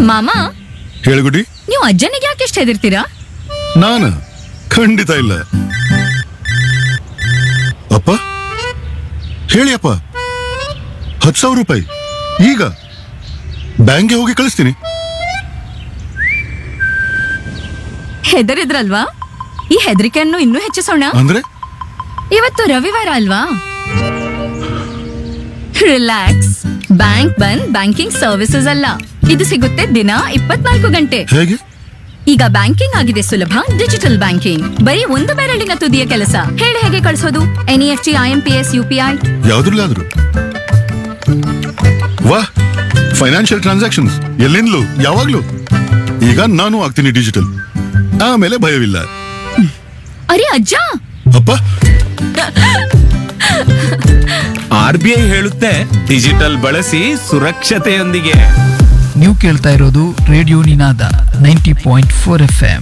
ಮಾಮ, ಹೇಳುಗುಡಿ. ನೀವು ಅಜ್ಜನಿಗೆ ಯಾಕೆ ಇಷ್ಟ ಹೆದರ್ತೀರಾ? ನಾನು ಖಂಡಿತ ಇಲ್ಲ. ಅಪ್ಪ ಹೇಳಿ ಅಪ್ಪ, 10,000 ರೂಪಾಯಿ ಈಗ ಬ್ಯಾಂಕ್ಗೆ ಹೋಗಿ ಕಳಿಸ್ತೀನಿ. ಹೆದರಿದ್ರಲ್ವಾ? ಈ ಹೆದರಿಕೆಯನ್ನು ಇನ್ನೂ ಹೆಚ್ಚಿಸೋಣ. ಅಂದ್ರೆ ಇವತ್ತು ರವಿವಾರ ಅಲ್ವಾ? ರಿಲ್ಯಾಕ್ಸ್. ಬ್ಯಾಂಕ್ ಬಂದ್ ಬ್ಯಾಂಕಿಂಗ್ ಸರ್ವಿಸಸ್ ಅಲ್ಲ, ಇದು ಸಿಗುತ್ತೆ ದಿನ 24 ಗಂಟೆ. ಹೇಗೆ? ಈಗ ಬ್ಯಾಂಕಿಂಗ್ ಆಗಿದೆ ಸುಲಭ. ಡಿಜಿಟಲ್ ಬ್ಯಾಂಕಿಂಗ್ ಬರೀ ಒಂದು ಬೆರಳಿನ ತುದಿಯ ಕೆಲಸ. ಹೇಳಿ ಹೇಗೆ ಕಳಿಸೋದು? NEFT, IMPS, UPI ಯಾವ್ದ್ರಲ್ಲಾದ್ರು. ವಾಹ್, ಫೈನಾನ್ಷಿಯಲ್ ಟ್ರಾನ್ಸಾಕ್ಷನ್ಸ್ ಎಲ್ಲಿಂದಲೂ ಯಾವಾಗ್ಲೂ. ಈಗ ನಾನು ಆಗ್ತೀನಿ ಡಿಜಿಟಲ್, ಆಮೇಲೆ ಭಯವಿಲ್ಲ. ಅರೆ ಅಜ್ಜ, ಅಪ್ಪ, RBI ಹೇಳುತ್ತೆ ಡಿಜಿಟಲ್ ಬಳಸಿ ಸುರಕ್ಷತೆಯೊಂದಿಗೆ. ನೀವು ಕೇಳ್ತಾ ಇರೋದು ರೇಡಿಯೋ ನಿನಾದ 90.4 FM.